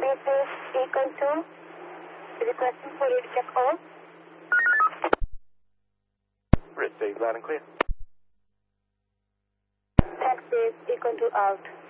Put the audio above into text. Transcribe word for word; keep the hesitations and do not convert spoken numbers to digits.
This is Econ two, requesting for you to check out. Received loud and clear. Taxi Econ two out.